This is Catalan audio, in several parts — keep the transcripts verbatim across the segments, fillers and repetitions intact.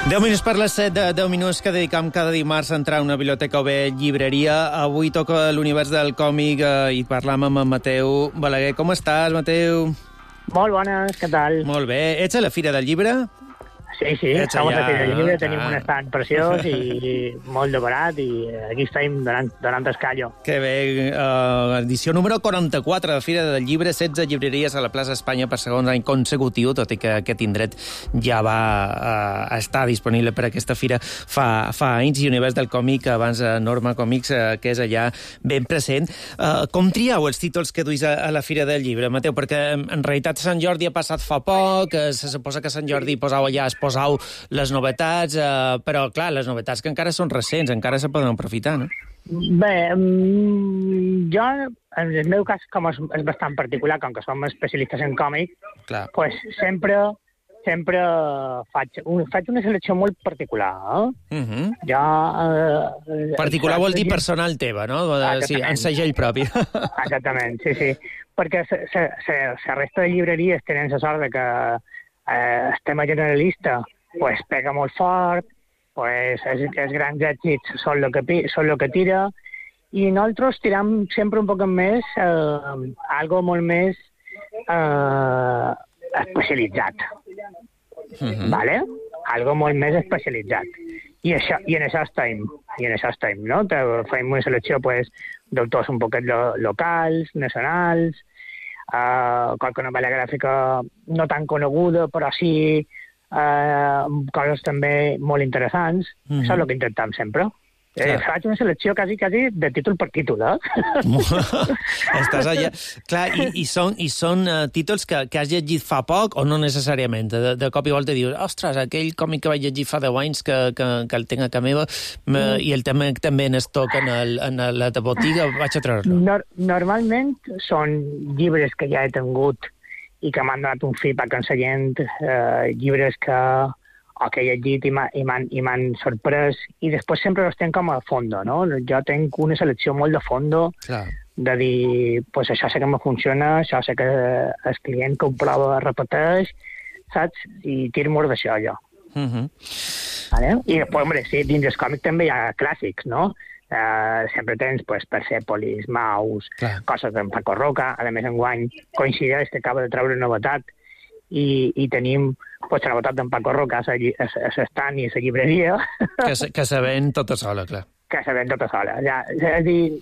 deu minuts per les set, de deu minuts que dedicam cada dimarts a entrar a una biblioteca o bé llibreria. Avui toca l'univers del còmic eh, i parlam amb en Mateu Balaguer. Com estàs, Mateu? Molt bones, què tal? Molt bé. Ets a la Fira del Llibre? Sí, sí, Ets som a la allà, Fira del Llibre, no? tenim Ah. un estand preciós i molt decorat i aquí estem donant, donant escallo. Que bé. Uh, edició número quaranta-quatre de la Fira del Llibre, setze llibreries a la plaça Espanya per segon any consecutiu, tot i que aquest indret ja va uh, estar disponible per aquesta fira fa, fa anys, i Univers del Còmic, abans uh, Norma Còmics, uh, que és allà ben present. Uh, com trieu els títols que duis a, a la Fira del Llibre, Mateu? Perquè en realitat Sant Jordi ha passat fa poc, uh, se suposa que Sant Jordi posau allà, es posau les novetats, eh, però, clar, les novetats que encara són recents, encara se poden aprofitar, no? Bé, mm, jo, en el meu cas, com és, és bastant particular, com que som especialistes en còmic, Clar. pues sempre sempre faig, un, faig una selecció molt particular. Eh? Uh -huh. Jo... Eh, Particular vol dir personal teva, no? Sí, en segell propi. Exactament, sí, sí. Perquè la resta de llibreries tenen la sort de que eh, el tema generalista pues, pega molt fort, pues, els, els grans èxits són el que, són lo que tira, i nosaltres tiram sempre un poc més eh, algo molt més eh, especialitzat. Uh-huh. Vale? Algo molt més especialitzat. I, això, i en això estem, i en això estem, no? Fem una selecció pues, d'autors un poquet lo, locals, nacionals, uh, qualque novel·la gràfica no tan coneguda, però sí uh, coses també molt interessants. Mm-hmm. Això és el que intentem sempre. Eh, faig una selecció quasi, quasi de títol per títol, eh? Estàs allà. Clar, i, i són, i són uh, títols que, que has llegit fa poc o no necessàriament? De, de cop i volta dius, ostres, aquell còmic que vaig llegir fa deu anys que, que, que el tinc a casa meva mm. i el també, també en estoc en, el, en la botiga, vaig a treure-lo. Nor normalment són llibres que ja he tingut i que m'han donat un feedback ensenyant, eh, llibres que o que he llegit i m'han sorprès, i després sempre els tenc com a fondo, no? Jo tenc una selecció molt de fondo, Clar. de dir, pues això sé que me funciona, això sé que el client que ho prova repeteix, saps? I tiro-m'ho d'això, jo. Uh -huh. vale? I després, hombre, sí, dins el còmic també hi ha clàssics, no? Uh, sempre tens, pues, Persepolis, Maus, Clar. coses d'en Paco Roca, a més enguany coincideix que acaba de treure novetat, i, i tenim pues, la novetat d'en Paco Roca a l'estant i a la llibreria. Que se, que se ven tota sola, clar. Que se ven tota sola. Ja, és a dir,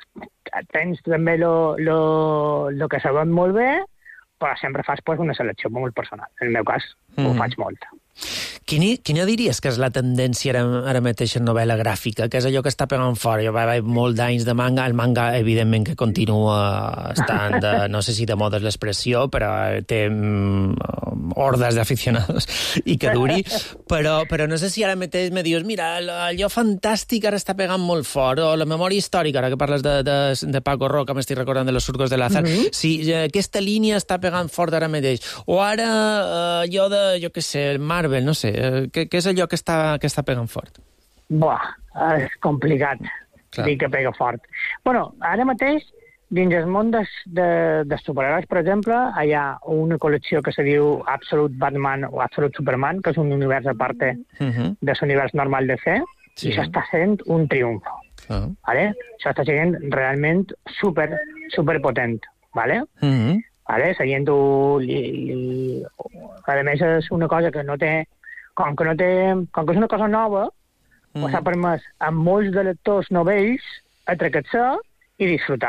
tens també lo, lo, lo que se ven molt bé, però sempre fas pues, una selecció molt personal. En el meu cas, mm. ho faig molt. Quina, quina diries que és la tendència ara, ara mateix en novel·la gràfica? Que és allò que està pegant fort? Jo vaig molt d'anys de manga. El manga, evidentment, que continua estant, de, no sé si de moda és l'expressió, però té mm, hordes d'aficionados i que duri. Però, però no sé si ara mateix me dius, mira, allò fantàstic ara està pegant molt fort, o la memòria històrica, ara que parles de, de, de Paco Roca, m'estic recordant de Los surcos de Lázaro, mm-hmm. si aquesta línia està pegant fort ara mateix. O ara allò de, jo què sé, el Marvel, no sé, què, què és allò que està, que està pegant fort? Buah, és complicat Clar. dir que pega fort. Bueno, ara mateix, dins el món de, de, de superherois, per exemple, hi ha una col·lecció que se diu Absolute Batman o Absolute Superman, que és un univers a part uh-huh. de l'univers normal de C, sí. i això està sent un triomf. Uh-huh. ¿Vale? Això està sent realment super, super potent. ¿Vale? Uh-huh. ¿Vale? La gent ho... Li, li... A més, és una cosa que no té... Com que no té... Com que és una cosa nova, mm. pues, s'ha permès a molts de lectors novells atracar-se i disfrutar.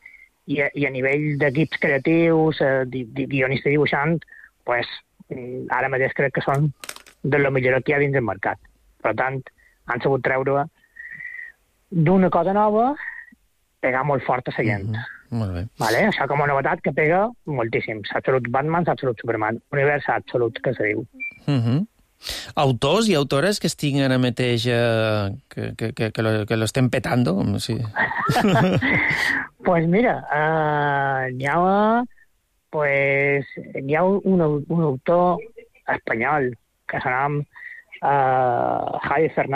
I a, i a nivell d'equips creatius, eh, di, di, guionista i dibuixant, pues, ara mateix crec que són de lo millor que hi ha dins del mercat. Per tant, han sabut treure d'una cosa nova, pegar molt fort a la gent. Mm-hmm. Molt bé. Vale? Això com a novetat que pega moltíssim. Absolute Batman, Absolute Superman. Univers Absolute, que se diu. Uh-huh. Autors i autores que estiguin ara mateix eh, que, que, que, que, lo, que lo estem petando? Com si... pues mira, uh, hi ha, pues, hi ha un, un autor espanyol que se nom uh, Javi Fernández,